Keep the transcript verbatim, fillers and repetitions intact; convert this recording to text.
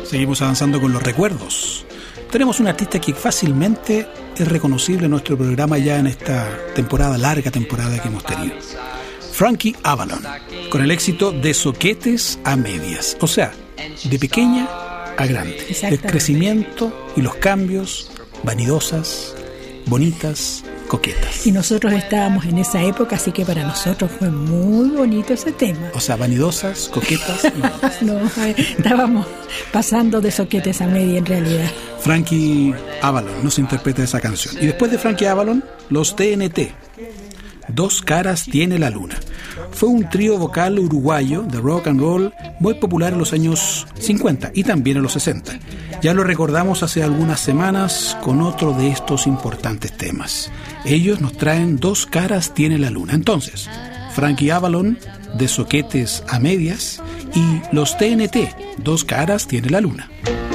Seguimos avanzando con los recuerdos. Tenemos un artista que fácilmente es reconocible en nuestro programa ya en esta temporada, larga temporada que hemos tenido. Frankie Avalon, con el éxito de Zoquetes a Medias, o sea, de pequeña a grande. El crecimiento y los cambios, vanidosas, bonitas, coquetas. Y nosotros estábamos en esa época, así que para nosotros fue muy bonito ese tema. O sea, vanidosas, coquetas y no, estábamos pasando de Zoquetes a media en realidad. Frankie Avalon nos interpreta esa canción. Y después de Frankie Avalon, los T N T. Dos caras tiene la luna. Fue un trío vocal uruguayo de rock and roll muy popular en los años cincuenta y también en los sesenta. Ya lo recordamos hace algunas semanas con otro de estos importantes temas. Ellos nos traen Dos caras tiene la luna. Entonces, Frankie Avalon, de Zoquetes a Medias, y los T N T, Dos caras tiene la luna.